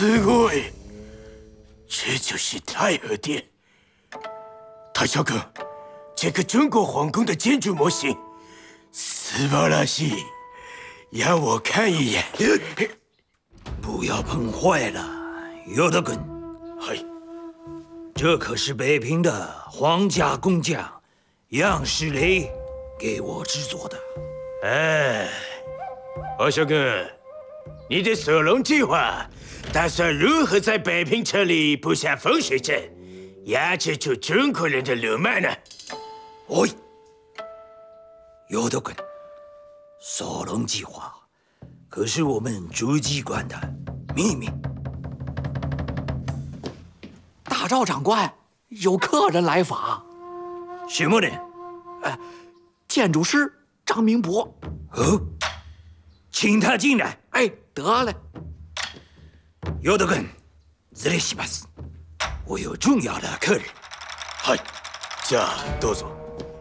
すごい，这就是太和殿。大少哥，这个中国皇宫的建筑模型，斯巴拉西，让我看一眼。 不要碰坏了，有德根。 嘿， 这可是北平的皇家工匠杨世雷给我制作的。 哎，大少哥，你的索隆计划打算如何在北平城里布下风水阵，压制住中国人的鲁莽呢？ 喂，有德根，索隆计划可是我们主机关的秘密。 大赵长官，有客人来访。 什么人？ 建筑师张明博。 哦，请他进来。 哎，得嘞。 有德根，失礼します。我有重要的客人。 嗨，じゃあどうぞ。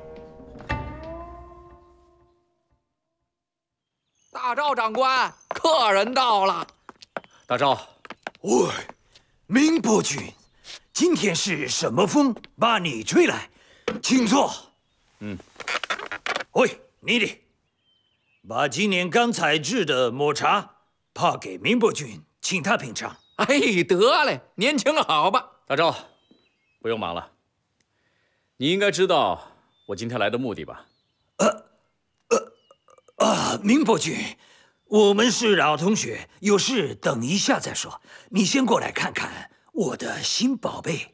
大赵长官，客人到了。 大赵， 喂，明伯君，今天是什么风把你吹来？请坐。喂，你的，把今年刚采制的抹茶泡给明伯君，请他品尝。 哎，得嘞，您请好吧。 大赵，不用忙了。你应该知道我今天来的目的吧？ 明伯君，我们是老同学，有事等一下再说。你先过来看看我的新宝贝。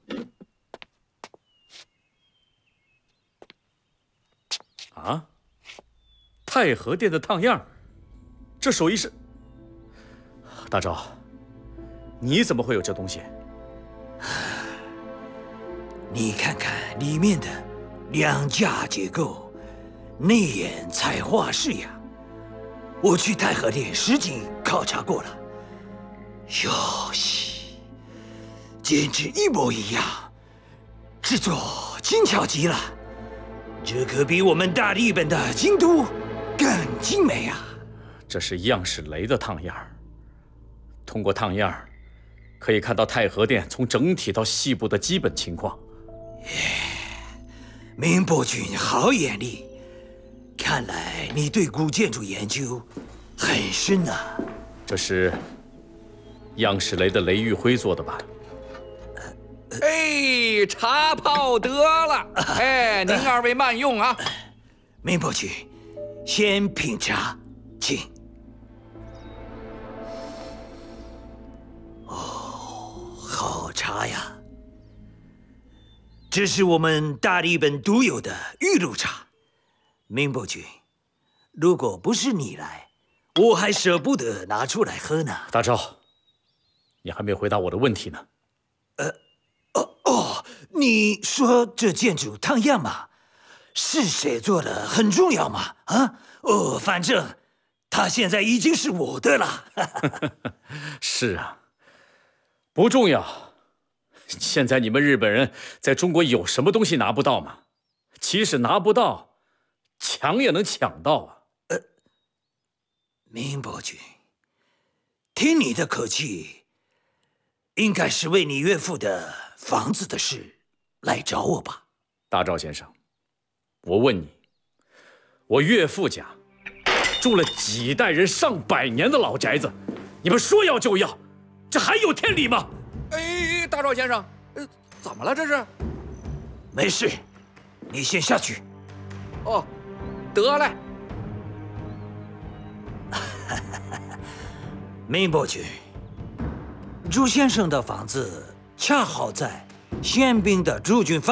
啊，太和殿的烫样，这手艺是……大赵，你怎么会有这东西？ 你看看里面的两架结构，内掩彩画式样。我去太和殿实景考察过了，哟西，简直一模一样，制作精巧极了。这可比我们大日本的京都更精美啊！ 这是样式雷的烫样，通过烫样，可以看到太和殿从整体到细部的基本情况。 明伯君好眼力，看来你对古建筑研究很深啊。 这是样式雷的雷玉辉做的吧？ 哎，茶泡得了。哎，您二位慢用啊。 明伯君，先品茶，请。哦，好茶呀！这是我们大日本独有的玉露茶。明伯君，如果不是你来，我还舍不得拿出来喝呢。 大赵，你还没回答我的问题呢。 你说这建筑烫样嘛，是谁做的很重要吗？啊？反正它现在已经是我的了。 是啊，不重要。现在你们日本人在中国有什么东西拿不到吗？即使拿不到，抢也能抢到啊。 明伯君，听你的口气，应该是为你岳父的房子的事来找我吧？ 大赵先生，我问你，我岳父家住了几代人上百年的老宅子，你们说要就要，这还有天理吗？ 哎，大赵先生，怎么了这是？ 没事，你先下去。 哦，得嘞。 明伯君，朱先生的房子恰好在宪兵的驻军